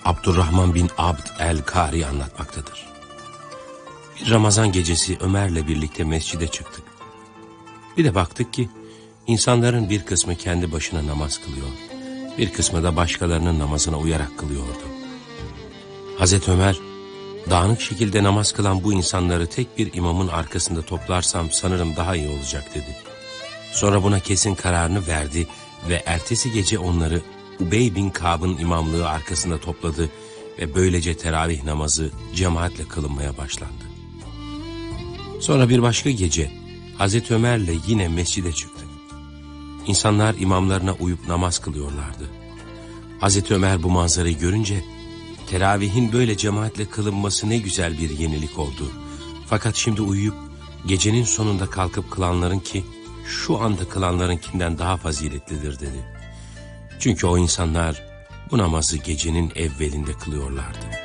Abdurrahman bin Abd el-Kari anlatmaktadır. Bir Ramazan gecesi Ömer'le birlikte mescide çıktık. Bir de baktık ki insanların bir kısmı kendi başına namaz kılıyor, bir kısmı da başkalarının namazına uyarak kılıyordu. Hazreti Ömer, dağınık şekilde namaz kılan bu insanları tek bir imamın arkasında toplarsam sanırım daha iyi olacak dedi. Sonra buna kesin kararını verdi ve ertesi gece onları Ubey bin Kâb'ın imamlığı arkasında topladı ve böylece teravih namazı cemaatle kılınmaya başlandı. Sonra bir başka gece Hazreti Ömer'le yine mescide çıktık. İnsanlar imamlarına uyup namaz kılıyorlardı. Hazreti Ömer bu manzarayı görünce, teravihin böyle cemaatle kılınması ne güzel bir yenilik oldu. Fakat şimdi uyuyup gecenin sonunda kalkıp kılanların ki şu anda kılanlarınkinden daha faziletlidir dedi. Çünkü o insanlar bu namazı gecenin evvelinde kılıyorlardı.